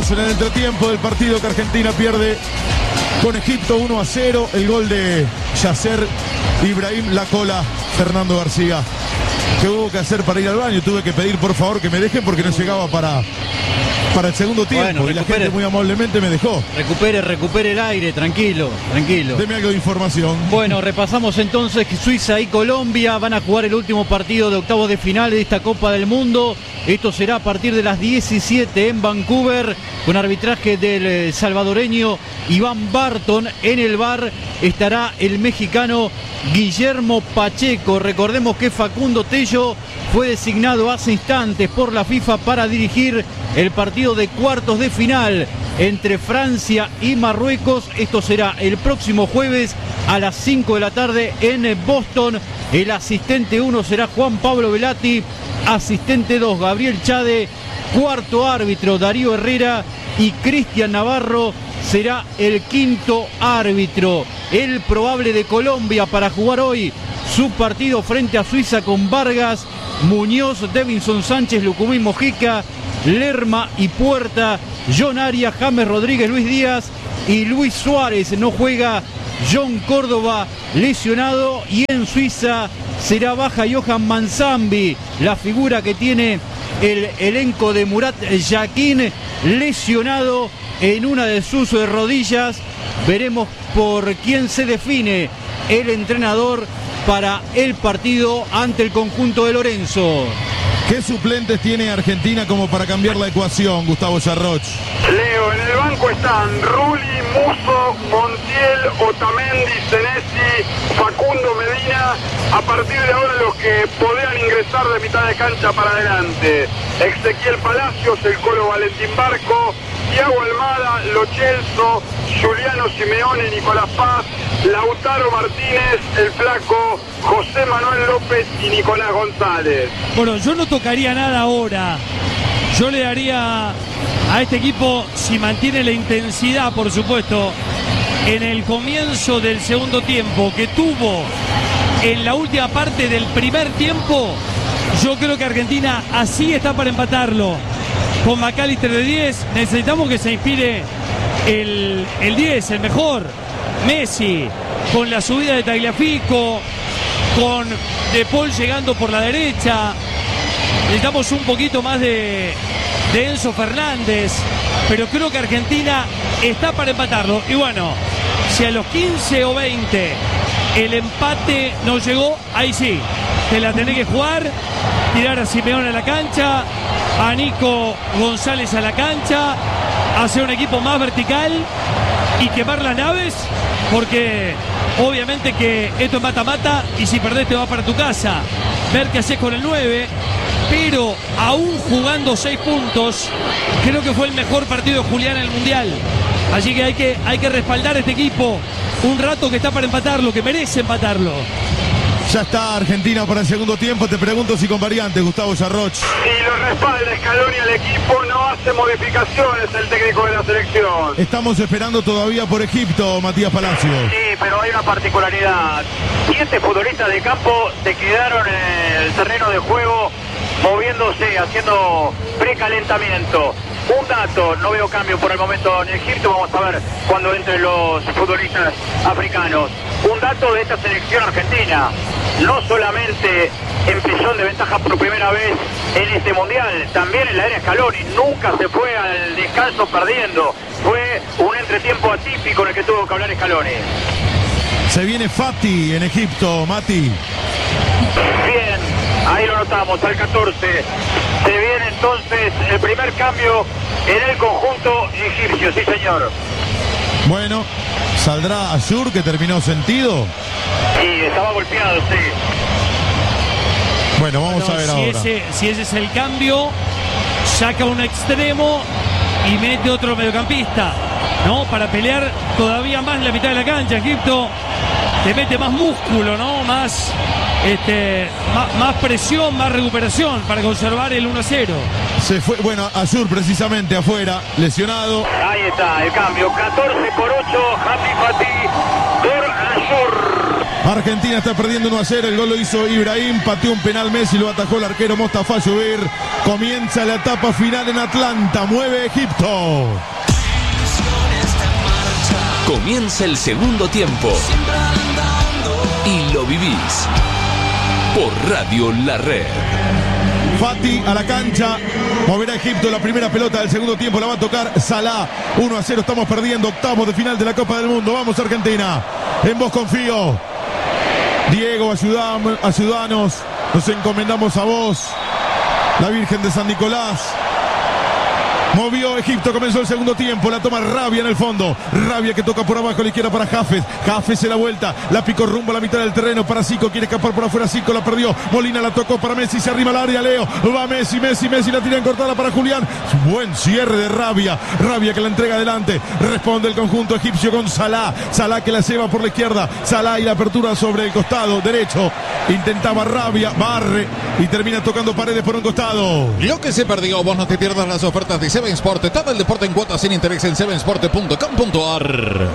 Estamos en el entretiempo del partido que Argentina pierde con Egipto 1-0. El gol de Yasser Ibrahim La Cola Fernando García. ¿Qué hubo que hacer para ir al baño? Tuve que pedir por favor que me dejen porque no llegaba para el segundo tiempo. Bueno, y la gente muy amablemente me dejó. Recupere el aire, tranquilo. Deme algo de información. Bueno, repasamos entonces que Suiza y Colombia van a jugar el último partido de octavos de final de esta Copa del Mundo. Esto será a partir de las 17 en Vancouver, con arbitraje del salvadoreño Iván Barton. En el VAR estará el mexicano Guillermo Pacheco. Recordemos que Facundo Tello fue designado hace instantes por la FIFA para dirigir el partido de cuartos de final entre Francia y Marruecos. Esto será el próximo jueves a las 5 de la tarde en Boston. El asistente 1 será Juan Pablo Velati, asistente 2 Gabriel Chade, cuarto árbitro Darío Herrera y Cristian Navarro será el quinto árbitro. El probable de Colombia para jugar hoy su partido frente a Suiza con Vargas, Muñoz, Devinson Sánchez, Lucumí Mojica, Lerma y Puerta, John Arias, James Rodríguez, Luis Díaz y Luis Suárez. No juega John Córdoba, lesionado, y en Suiza será baja Johan Manzambi, la figura que tiene el elenco de Murat Yakin, lesionado en una de sus rodillas. Veremos por quién se define el entrenador para el partido ante el conjunto de Lorenzo. ¿Qué suplentes tiene Argentina como para cambiar la ecuación, Gustavo Yarroch? Leo, en el banco están Rulli, Musso, Montiel, Otamendi, Senesi, Facundo Medina. A partir de ahora los que podrían ingresar de mitad de cancha para adelante: Ezequiel Palacios, el Colo Valentín Barco, Thiago Almada, Lo Celso, Juliano Simeone, Nicolás Paz, Lautaro Martínez, el Flaco, José Manuel López y Nicolás González. Bueno, yo no tocaría nada ahora. Yo le daría a este equipo, si mantiene la intensidad, por supuesto, en el comienzo del segundo tiempo que tuvo en la última parte del primer tiempo. Yo creo que Argentina así está para empatarlo. Con McAllister de 10, necesitamos que se inspire el 10, el mejor, Messi, con la subida de Tagliafico, con De Paul llegando por la derecha. Necesitamos un poquito más de Enzo Fernández, pero creo que Argentina está para empatarlo. Y bueno, si a los 15 o 20 el empate no llegó, ahí sí, te la tenés que jugar, tirar a Simeone a la cancha, a Nico González a la cancha, hacer un equipo más vertical y quemar las naves, porque obviamente que esto es mata-mata y si perdés te vas para tu casa. Ver qué haces con el 9, pero aún jugando 6 puntos, creo que fue el mejor partido de Julián en el Mundial. Así que hay que respaldar a este equipo un rato que está para empatarlo, que merece empatarlo. Ya está Argentina para el segundo tiempo. Te pregunto si con variantes, Gustavo Yarroch. Y lo respalda Scaloni al equipo, no hace modificaciones el técnico de la selección. Estamos esperando todavía por Egipto, Matías Palacios. Sí, pero hay una particularidad. 7 futbolistas de campo se quedaron en el terreno de juego, moviéndose, haciendo precalentamiento. Un dato, no veo cambio por el momento en Egipto, vamos a ver cuando entren los futbolistas africanos. Un dato de esta selección argentina: no solamente empezó en desventaja por primera vez en este mundial, también en la era Scaloni nunca se fue al descanso perdiendo. Fue un entretiempo atípico en el que tuvo que hablar Scaloni. Se viene Fati en Egipto, Mati. Bien, ahí lo notamos, al 14. Se viene entonces el primer cambio en el conjunto egipcio, sí señor. Bueno, ¿saldrá Ayur, que terminó sentido? Sí, estaba golpeado, sí. Bueno, vamos a ver ahora. Si ese es el cambio, saca un extremo y mete otro mediocampista, ¿no? Para pelear todavía más la mitad de la cancha. Egipto te mete más músculo, ¿no? Más presión, más recuperación para conservar el 1-0. Se fue, bueno, Ayur precisamente afuera, lesionado. Ahí está el cambio, 14 por 8, Happy Fati por Ayur. Argentina está perdiendo 1-0. El gol lo hizo Ibrahim. Pateó un penal Messi. Lo atajó el arquero Mostafa Llover. Comienza la etapa final en Atlanta. Mueve Egipto. Comienza el segundo tiempo. Y lo vivís por Radio La Red. Fati a la cancha, moverá Egipto. La primera pelota del segundo tiempo la va a tocar Salah. 1-0, estamos perdiendo. Octavos de final de la Copa del Mundo. Vamos Argentina, en vos confío. Diego, ayudanos. Nos encomendamos a vos, la Virgen de San Nicolás. Movió Egipto, comenzó el segundo tiempo. La toma Rabia en el fondo. Rabia que toca por abajo a la izquierda para Hafez. Hafez se la vuelta. La picó rumbo a la mitad del terreno para Zico. Quiere escapar por afuera. Zico la perdió. Molina la tocó para Messi. Se arrima al área. Leo. Va Messi. Messi la tira en cortada para Julián. Buen cierre de Rabia. Rabia que la entrega adelante. Responde el conjunto egipcio con Salah. Salah que la lleva por la izquierda. Salah y la apertura sobre el costado derecho. Intentaba Rabia. Barre. Y termina tocando Paredes por un costado. Lo que se perdió, vos no te pierdas las ofertas de Seven Sport. Todo el deporte en cuotas sin interés en sevensport.com.ar.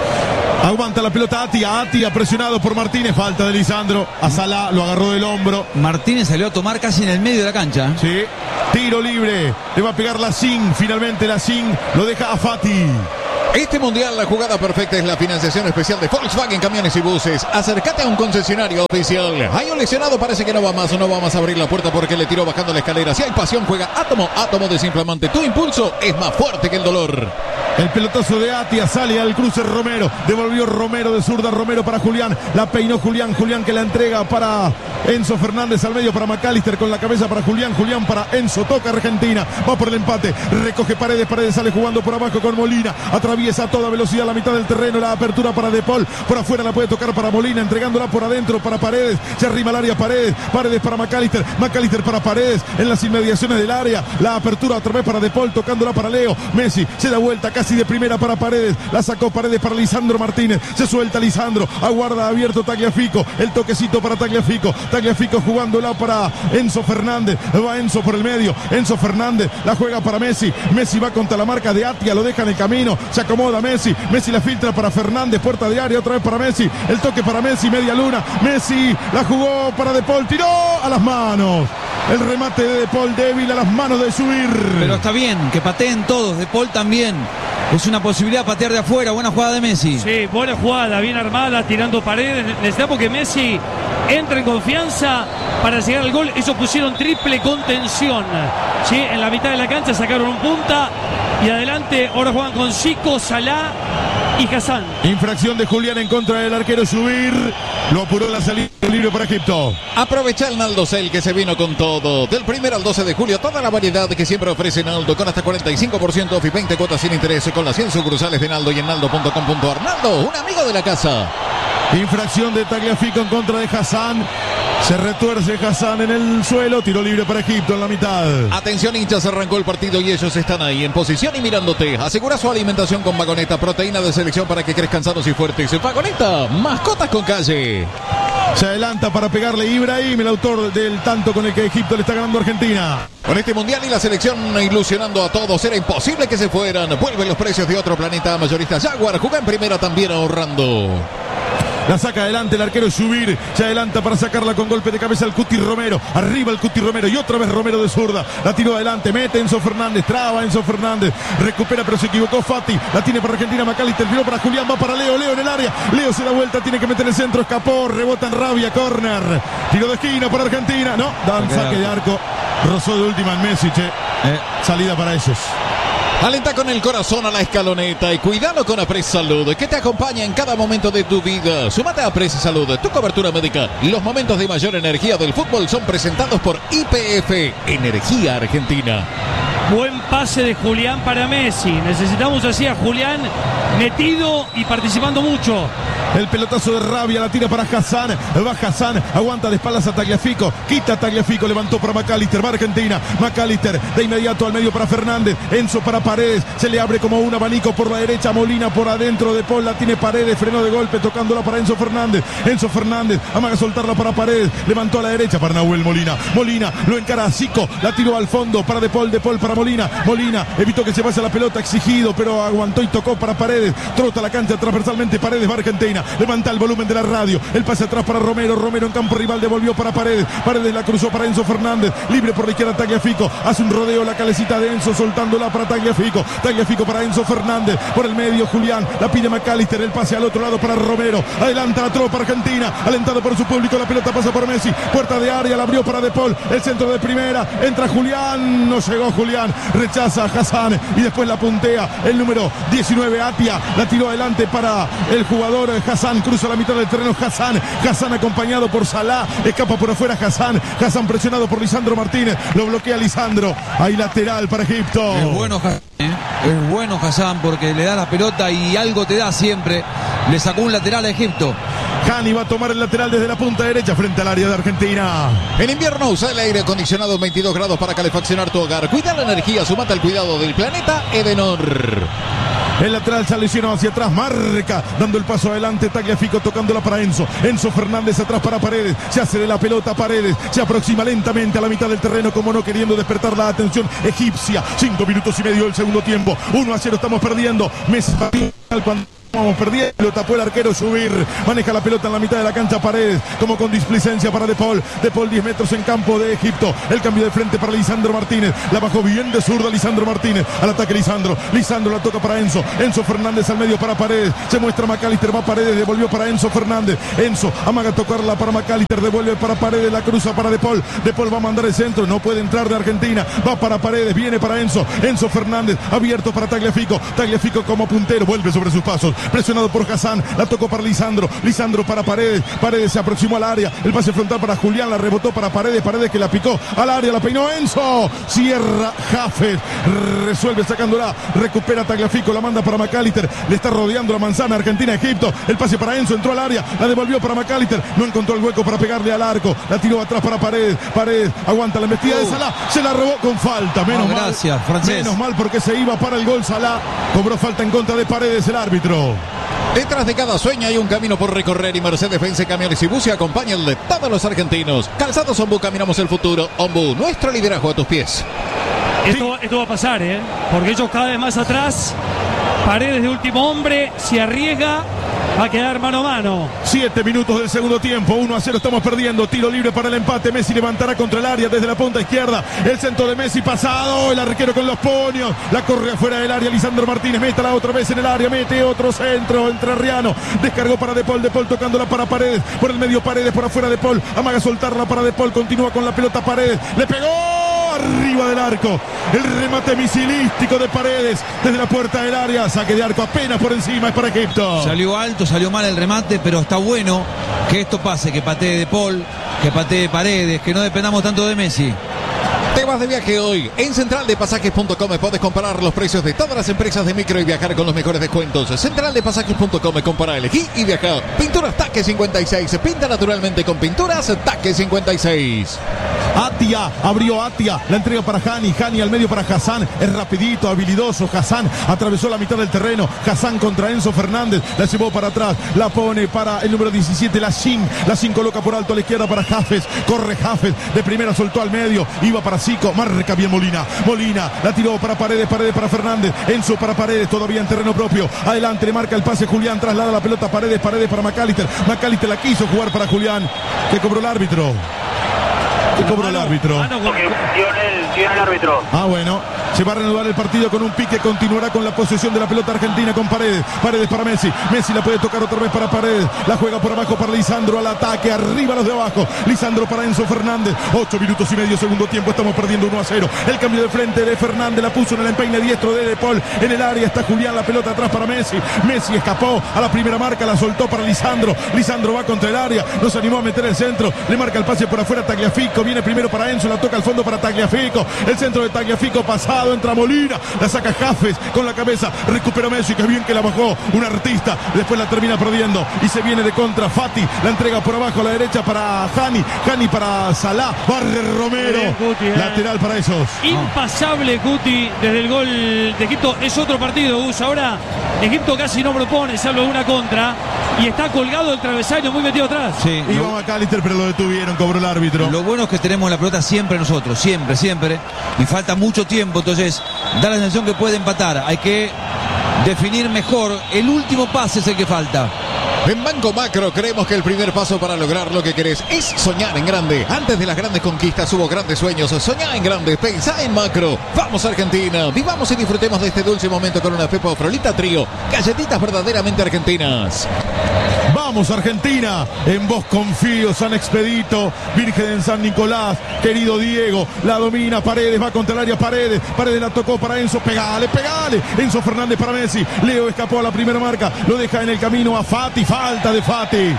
Aguanta la pelota Atia presionado por Martínez. Falta de Lisandro. A Salah lo agarró del hombro. Martínez salió a tomar casi en el medio de la cancha. Sí. Tiro libre. Le va a pegar Lacín. Finalmente Lacín lo deja a Fati. Este mundial, la jugada perfecta es la financiación especial de Volkswagen Camiones y Buses. Acércate a un concesionario oficial. Hay un lesionado, parece que no va más a abrir la puerta porque le tiró bajando la escalera. Si hay pasión, juega Átomo desinflamante. Tu impulso es más fuerte que el dolor. El pelotazo de Atia sale al cruce Romero. Devolvió Romero de zurda. Romero para Julián. La peinó Julián. Julián que la entrega para Enzo Fernández al medio para McAllister con la cabeza para Julián. Julián para Enzo. Toca Argentina. Va por el empate. Recoge Paredes. Paredes sale jugando por abajo con Molina. Atraviesa a toda velocidad la mitad del terreno. La apertura para De Paul. Por afuera la puede tocar para Molina. Entregándola por adentro para Paredes. Se arrima al área Paredes. Paredes para McAllister. McAllister para Paredes. En las inmediaciones del área. La apertura otra vez para De Paul. Tocándola para Leo. Messi se da vuelta casi de primera para Paredes. La sacó Paredes para Lisandro Martínez. Se suelta Lisandro. Aguarda abierto Tagliafico. El toquecito para Tagliafico. Tagliafico jugándola para Enzo Fernández. Va Enzo por el medio. Enzo Fernández la juega para Messi. Messi va contra la marca de Atia. Lo deja en el camino. Se acomoda Messi. Messi la filtra para Fernández. Puerta de área otra vez para Messi. El toque para Messi. Media luna. Messi la jugó para De Paul. Tiró a las manos. El remate de Paul débil a las manos de Subir. Pero está bien, que pateen todos. De Paul también. Es una posibilidad patear de afuera. Buena jugada de Messi. Sí, buena jugada, bien armada, tirando Paredes. Necesitamos que Messi entre en confianza para llegar al gol. Ellos pusieron triple contención. Sí, en la mitad de la cancha sacaron un punta y adelante ahora juegan con Zico, Salah y Hassan. Infracción de Julián en contra del arquero Subir. Lo apuró la salida libre para Egipto. Aprovecha el Naldo Cel que se vino con todo. Del 1 al 12 de julio, toda la variedad que siempre ofrece Naldo con hasta 45% off y 20 cuotas sin interés con las 100 sucursales de Naldo y en naldo.com.ar. Naldo, un amigo de la casa. Infracción de Tagliafico en contra de Hassan. Se retuerce Hassan en el suelo. Tiro libre para Egipto en la mitad. Atención hinchas, arrancó el partido y ellos están ahí en posición y mirándote. Asegura su alimentación con Vagoneta, proteína de selección para que crezcan sanos y fuertes. Vagoneta, mascotas con calle. Se adelanta para pegarle Ibrahim, el autor del tanto con el que Egipto le está ganando a Argentina. Con este mundial y la selección ilusionando a todos, era imposible que se fueran. Vuelven los precios de otro planeta. Mayorista Jaguar, juega en primera también ahorrando. La saca adelante el arquero Subir. Se adelanta para sacarla con golpe de cabeza al Cuti Romero. Arriba el Cuti Romero y otra vez Romero de zurda. La tiró adelante. Mete Enzo Fernández. Traba Enzo Fernández. Recupera pero se equivocó Fati. La tiene para Argentina McAllister. Tiró para Julián. Va para Leo. Leo en el área. Leo se da vuelta. Tiene que meter el centro. Escapó. Rebota en Rabia. Corner. Tiro de esquina para Argentina. No. Dan saque de arco. Rozó de última en Messi. Salida para ellos. Alenta con el corazón a la escaloneta y cuidado con Apres Salud, que te acompaña en cada momento de tu vida. Sumate a Apres Salud, tu cobertura médica. Los momentos de mayor energía del fútbol son presentados por YPF, Energía Argentina. Buen pase de Julián para Messi. Necesitamos así a Julián metido y participando mucho. El pelotazo de Rabia, la tira para Hassan. Va Hassan, aguanta de espaldas a Tagliafico. Quita a Tagliafico, levantó para McAllister. Va Argentina. McAllister de inmediato al medio para Fernández. Enzo para Paredes. Se le abre como un abanico por la derecha. Molina por adentro. De Paul la tiene Paredes. Frenó de golpe tocándola para Enzo Fernández. Enzo Fernández amaga soltarla para Paredes. Levantó a la derecha para Nahuel Molina. Molina lo encara a Zico. La tiró al fondo para De Paul. De Paul para Molina. Molina evitó que se vaya la pelota, exigido, pero aguantó y tocó para Paredes. Trota la cancha transversalmente, Paredes va Argentina. Levanta el volumen de la radio. El pase atrás para Romero. Romero en campo rival devolvió para Paredes. Paredes la cruzó para Enzo Fernández. Libre por la izquierda Tagliafico. Hace un rodeo la calecita de Enzo, soltándola para Tagliafico. Tagliafico para Enzo Fernández. Por el medio Julián. La pide McAllister. El pase al otro lado para Romero. Adelanta la tropa argentina. Alentado por su público. La pelota pasa por Messi. Puerta de área. La abrió para De Paul. El centro de primera. Entra Julián. No llegó Julián. Rechaza a Hassan. Y después la puntea el número 19 Atia. La tiró adelante para el jugador Hassan. Cruza la mitad del terreno Hassan acompañado por Salah. Escapa por afuera Hassan presionado por Lisandro Martínez. Lo bloquea Lisandro. Hay lateral para Egipto. Es bueno Hassan, es bueno Hassan porque le da la pelota y algo te da siempre. Le sacó un lateral a Egipto. Hani va a tomar el lateral desde la punta derecha frente al área de Argentina. En invierno usa el aire acondicionado 22 grados para calefaccionar tu hogar. Cuida la energía, sumate al cuidado del planeta Edenor. El lateral se lesionó hacia atrás, marca, dando el paso adelante, Tagliafico tocándola para Enzo. Enzo Fernández atrás para Paredes, se hace de la pelota Paredes, se aproxima lentamente a la mitad del terreno, como no queriendo despertar la atención egipcia. 5 minutos y medio del segundo tiempo, 1-0 estamos perdiendo. Messi cuando vamos perdiendo, lo tapó el arquero Subir, maneja la pelota en la mitad de la cancha Paredes, como con displicencia para De Paul 10 metros en campo de Egipto, el cambio de frente para Lisandro Martínez, la bajó bien de zurda Lisandro Martínez, al ataque Lisandro la toca para Enzo Fernández al medio para Paredes, se muestra McAllister, va Paredes, devolvió para Enzo Fernández, Enzo amaga tocarla para McAllister, devuelve para Paredes, la cruza para De Paul va a mandar el centro, no puede entrar de Argentina, va para Paredes, viene para Enzo Fernández, abierto para Tagliafico como puntero, vuelve sobre sus pasos, presionado por Hassan, la tocó para Lisandro para Paredes se aproximó al área, el pase frontal para Julián, la rebotó para Paredes que la picó al área, la peinó Enzo, cierra Jafet, resuelve sacándola, recupera Tagliafico, la manda para McAllister, le está rodeando la manzana Argentina-Egipto, el pase para Enzo, entró al área, la devolvió para McAllister, no encontró el hueco para pegarle al arco, la tiró atrás para Paredes aguanta la embestida de Salah, se la robó con falta, gracias, francés. Menos mal porque se iba para el gol Salah, cobró falta en contra de Paredes el árbitro. Detrás de cada sueño hay un camino por recorrer y Mercedes-Benz Camiones y Buses acompaña el de todos los argentinos. Calzados Ombú, caminamos el futuro. Ombú, nuestro liderazgo a tus pies. Esto va a pasar, porque ellos cada vez más atrás, Paredes de último hombre, se arriesga, va a quedar mano a mano. 7 minutos del segundo tiempo, 1-0 estamos perdiendo, tiro libre para el empate, Messi levantará contra el área desde la punta izquierda, el centro de Messi pasado, el arquero con los puños, la corre afuera del área, Lisandro Martínez, métala otra vez en el área, mete otro centro, entrerriano, descargó para De Paul tocándola para Paredes, por el medio Paredes, por afuera De Paul, amaga soltarla para De Paul, continúa con la pelota Paredes, le pegó arriba del arco, el remate misilístico de Paredes desde la puerta del área, saque de arco apenas por encima, es para Egipto. Salió alto, salió mal el remate, pero está bueno que esto pase, que patee De Paul, que patee Paredes, que no dependamos tanto de Messi. Te vas de viaje hoy. En centraldepasajes.com puedes comparar los precios de todas las empresas de micro y viajar con los mejores descuentos. Centraldepasajes.com, compara, elegí y viaja. Pinturas Taque 56. Pinta naturalmente con Pinturas Taque 56. Atia, abrió Atia, la entrega para Hani al medio para Hassan, es rapidito, habilidoso, Hassan atravesó la mitad del terreno, Hassan contra Enzo Fernández, la llevó para atrás, la pone para el número 17, la Shin coloca por alto a la izquierda para Jafes, corre Jafes, de primera soltó al medio, iba para Zico, marca bien Molina, la tiró para Paredes para Fernández, Enzo para Paredes, todavía en terreno propio, adelante le marca el pase Julián, traslada la pelota Paredes para McAllister la quiso jugar para Julián, que cobró el árbitro. ¿Qué cobró el árbitro? Dio el árbitro. Ah, bueno. Se va a reanudar el partido con un pique. Continuará con la posesión de la pelota argentina con Paredes. Paredes para Messi. Messi la puede tocar otra vez para Paredes. La juega por abajo para Lisandro al ataque. Arriba los de abajo. Lisandro para Enzo Fernández. 8 minutos y medio segundo tiempo. Estamos perdiendo 1-0. El cambio de frente de Fernández. La puso en el empeine diestro de Paul. En el área está Julián. La pelota atrás para Messi. Messi escapó a la primera marca. La soltó para Lisandro. Lisandro va contra el área. No se animó a meter el centro. Le marca el pase por afuera Tagliafico. Viene primero para Enzo. La toca al fondo para Tagliafico. El centro de Tagliafico pasado. Entra Molina. La saca Jafes con la cabeza. Recupera Messi. Que bien que la bajó. Un artista. Después la termina perdiendo. Y se viene de contra Fati. La entrega por abajo a la derecha para Hani. Hani para Salah. Barre Romero. Guti, lateral para esos. Impasable Guti desde el gol de Egipto. Es otro partido, Gus. Ahora Egipto casi no propone, salvo una contra. y está colgado del travesaño, muy metido atrás. Sí, Iba McAllister, pero lo detuvieron, cobró el árbitro. lo bueno es que tenemos la pelota siempre nosotros, siempre. Y falta mucho tiempo, entonces da la sensación que puede empatar. Hay que definir mejor. El último pase es el que falta. En Banco Macro creemos que el primer paso para lograr lo que querés es soñar en grande. Antes de las grandes conquistas hubo grandes sueños. Soñá en grande, pensá en macro. Vamos Argentina, vivamos y disfrutemos de este dulce momento con una Pepa Frolita Trío. Galletitas verdaderamente argentinas. Vamos Argentina, en vos confío, San Expedito, Virgen en San Nicolás, querido Diego, la domina Paredes, va contra el área Paredes la tocó para Enzo, pegale, Enzo Fernández para Messi, Leo escapó a la primera marca, lo deja en el camino a Fati, falta de Fati,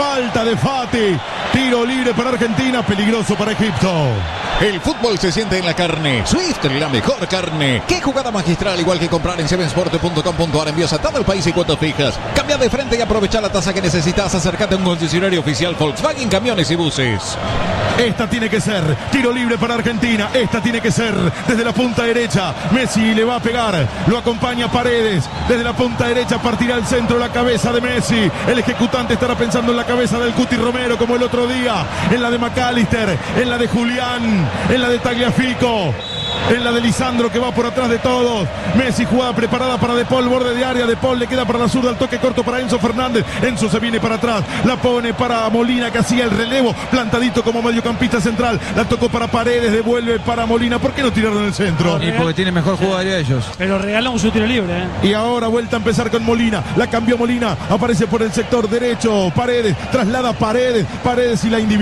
tiro libre para Argentina, peligroso para Egipto. El fútbol se siente en la carne. Swift, la mejor carne. Qué jugada magistral, igual que comprar en sevensport.com.ar. Envíos a todo el país y cuotas fijas. Cambia de frente y aprovecha la tasa que necesitas. Acércate a un concesionario oficial Volkswagen Camiones y Buses. Esta tiene que ser tiro libre para Argentina. Esta tiene que ser desde la punta derecha. Messi le va a pegar. Lo acompaña Paredes. Desde la punta derecha partirá al centro la cabeza de Messi. El ejecutante estará pensando en la cabeza del Cuti Romero como el otro día. En la de McAllister. En la de Julián. En la de Tagliafico. En la de Lisandro que va por atrás de todos. Messi, jugada preparada para De Paul, borde de área. De Paul le queda para la zurda, el toque corto para Enzo Fernández. Enzo se viene para atrás, la pone para Molina que hacía el relevo, plantadito como mediocampista central. La tocó para Paredes, devuelve para Molina. ¿Por qué no tiraron el centro? Y porque tiene mejor juego aéreo ellos. Pero regalamos un tiro libre, Y ahora vuelta a empezar con Molina. La cambió Molina, aparece por el sector derecho. Paredes, traslada Paredes y la individual.